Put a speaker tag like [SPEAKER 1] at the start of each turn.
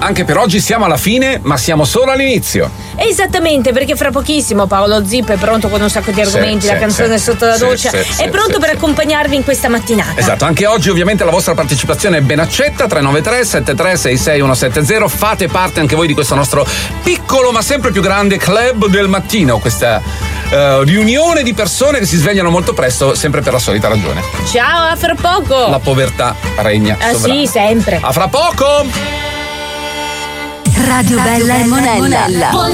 [SPEAKER 1] anche per oggi siamo alla fine, ma siamo solo all'inizio.
[SPEAKER 2] Esattamente, perché fra pochissimo Paolo Zip è pronto con un sacco di argomenti, la canzone sotto la doccia, è pronto per accompagnarvi in questa mattinata.
[SPEAKER 1] Esatto, anche oggi ovviamente la vostra partecipazione è ben accetta, 393 7366 170, fate parte anche voi di questo nostro piccolo ma sempre più grande club del mattino, questa riunione di persone che si svegliano molto presto, sempre per la solita ragione.
[SPEAKER 2] Ciao, a fra poco.
[SPEAKER 1] La povertà regna sovrana.
[SPEAKER 2] Sì, sempre.
[SPEAKER 1] A fra poco.
[SPEAKER 3] Radio Bella e Monella.